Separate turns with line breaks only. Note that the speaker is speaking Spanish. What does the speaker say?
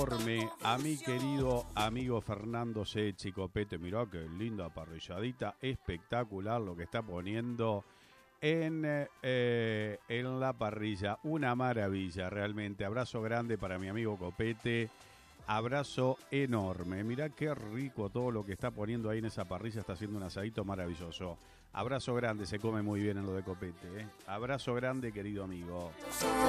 A mi querido amigo Fernando Secchi Copete. Mirá qué linda parrilladita, espectacular lo que está poniendo en la parrilla, una maravilla realmente. Abrazo grande para mi amigo Copete, abrazo enorme. Mirá qué rico todo lo que está poniendo ahí en esa parrilla, está haciendo un asadito maravilloso. Abrazo grande, se come muy bien en lo de Copete, Abrazo grande, querido amigo.